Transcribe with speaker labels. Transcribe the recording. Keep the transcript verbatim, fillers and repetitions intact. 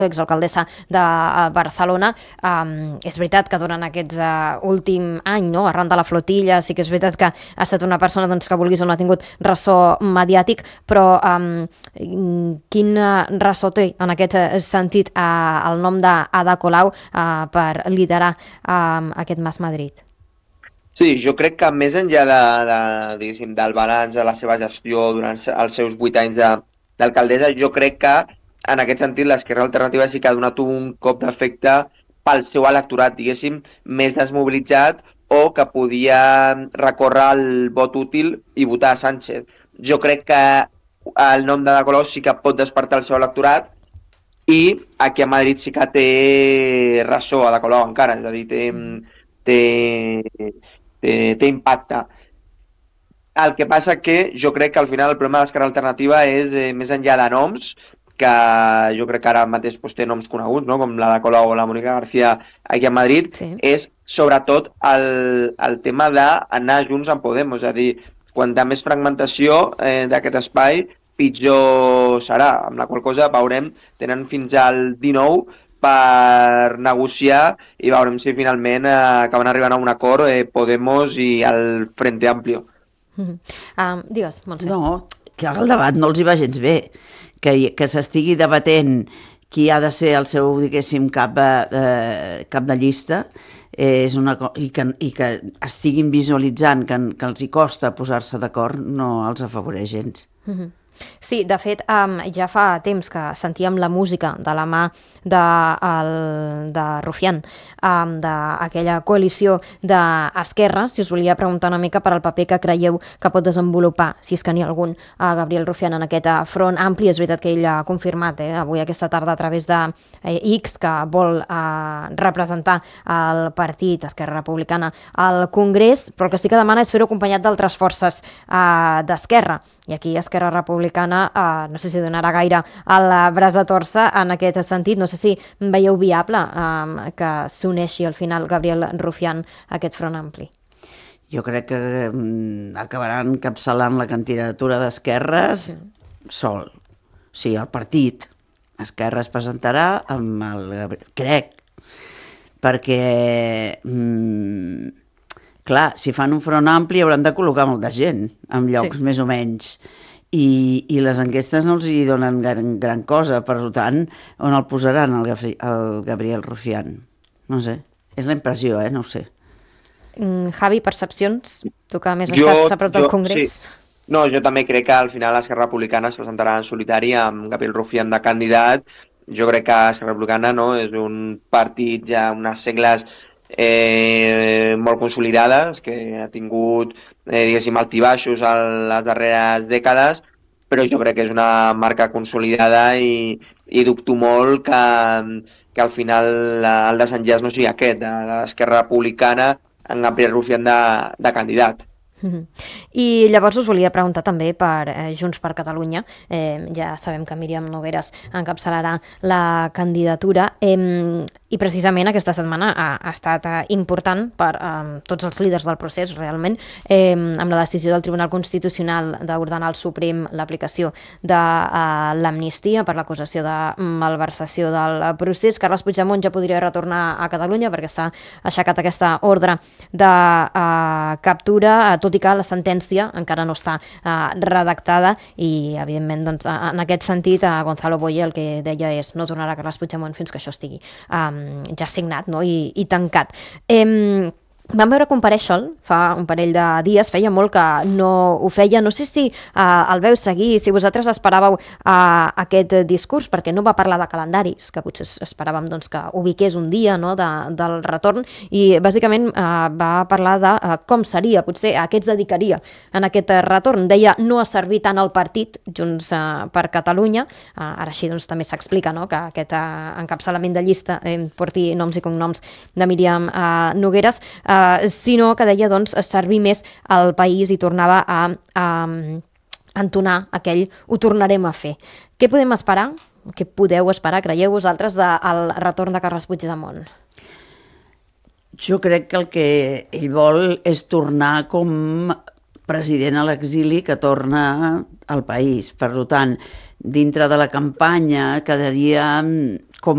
Speaker 1: exalcaldessa de Barcelona. Um, és veritat que durant aquest uh, últim any, no, arran de la flotilla, sí que és veritat que ha estat una persona doncs, que vulguis o no ha tingut ressò mediàtic, però um, quin ressò té en aquest sentit uh, el nom d'Ada Colau uh, per liderar um, aquest Mas Madrid?
Speaker 2: Sí, jo crec que més enllà de, de, diguéssim, del balanç de la seva gestió durant els seus vuit anys d'alcaldessa, jo crec que en aquest sentit l'Esquerra Alternativa sí que ha donat un cop d'efecte pel seu electorat, diguéssim, més desmobilitzat o que podia recórrer al vot útil i votar a Sánchez. Jo crec que el nom de Colau sí que pot despertar el seu electorat i aquí a Madrid sí que té ressò a de Colau encara, és a dir, té, té, té, té impacte. El que passa que jo crec que al final el problema de l'Esquerra Alternativa és eh, més enllà de noms, que jo crec que ara mateix pues, té noms coneguts, no? Com la de Colau o la Mónica García aquí a Madrid,
Speaker 1: Sí.
Speaker 2: és sobretot el, el tema d'anar junts en Podemos, és a dir, quanta més fragmentació eh, d'aquest espai, pitjor serà, amb la qual cosa veurem, tenen fins al dinou per negociar i veurem si finalment eh, acaben arribant a un acord eh, Podemos i el Frente Amplio.
Speaker 1: Mm-hmm. Um, digues, Montse.
Speaker 3: No, que el debat no els hi va gens bé, que, que s'estigui debatent qui ha de ser el seu, diguéssim, cap, eh, cap de llista, eh, és una, i, que, i que estiguin visualitzant que, que els hi costa posar-se d'acord, no els afavoreix gens.
Speaker 1: Mm-hmm. Sí, de fet, um, ja fa temps que sentíem la música de la mà de, el, de Rufián, um, d'aquella coalició d'esquerres, si us volia preguntar una mica per al paper que creieu que pot desenvolupar, si és que n'hi ha algun, a Gabriel Rufián en aquest front ampli. És veritat que ell ha confirmat eh, avui aquesta tarda a través de eh, X que vol eh, representar el partit Esquerra Republicana al Congrés, però el que sí que demana és fer-ho acompanyat d'altres forces eh, d'esquerra. I aquí Esquerra Republicana eh, no sé si donarà gaire el braç a torça en aquest sentit. No sé si veieu viable eh, que s'uneixi al final Gabriel Rufián a aquest front ampli.
Speaker 3: Jo crec que mm, acabaran encapçalant la candidatura d'Esquerres sí. sol. Sí, el partit. Esquerra es presentarà amb el Gabriel. Crec. Perquè... Mm, clar, si fan un front ampli hauran de col·locar molta gent en llocs sí. més o menys i, i les enquestes no els hi donen gran, gran cosa, per tant on el posaran el, Gafri, el Gabriel Rufián? No sé, és la impressió, eh? No ho sé.
Speaker 1: mm, Javi, percepcions? Tu que més
Speaker 2: jo,
Speaker 1: estàs a prop del
Speaker 2: jo,
Speaker 1: Congrés.
Speaker 2: Sí. No, jo també crec que al final l'Esquerra Republicana es presentarà en solitari amb Gabriel Rufián de candidat. Jo crec que Esquerra Republicana no, és un partit ja unes segles Eh, molt consolidades, que ha tingut eh, diguéssim altibaixos a les darreres dècades, però jo crec que és una marca consolidada i, i dubto molt que, que al final el desenllaç no sigui aquest, de l'Esquerra Republicana en Gabriel Rufián de, de candidat.
Speaker 1: Mm-hmm. I llavors us volia preguntar també per eh, Junts per Catalunya. Eh, ja sabem que Míriam Nogueras encapçalarà la candidatura eh, i precisament aquesta setmana ha, ha estat eh, important per eh, tots els líders del procés realment, eh, amb la decisió del Tribunal Constitucional d'ordenar al Suprem l'aplicació de eh, l'amnistia per l'acusació de malversació del procés. Carles Puigdemont ja podria retornar a Catalunya perquè s'ha aixecat aquesta ordre de eh, captura, a tot i que la sentència encara no està eh, redactada i, evidentment, doncs, en aquest sentit, a Gonzalo Boye el que deia és no tornarà Carles Puigdemont fins que això estigui um, ja signat, no? I, i tancat. Eh, Vam veure comparèixer fa un parell de dies, feia molt que no ho feia. No sé si uh, el veu seguir, si vosaltres esperàveu uh, aquest discurs, perquè no va parlar de calendaris, que potser esperàvem doncs, que ubiqués un dia, no, de, del retorn, i bàsicament uh, va parlar de uh, com seria, potser a què es dedicaria en aquest retorn. Deia no ha servit tant al partit Junts uh, per Catalunya, uh, ara així doncs, també s'explica, no, que aquest uh, encapçalament de llista eh, porti noms i cognoms de Míriam uh, Nogueras, uh, sinó que deia doncs, servir més al país i tornava a, a entonar aquell ho tornarem a fer. Què podem esperar? Què podeu esperar, creieu vosaltres, del retorn de Carles Puigdemont?
Speaker 3: Jo crec que el que ell vol és tornar com president a l'exili que torna al país. Per tant, dintre de la campanya quedaria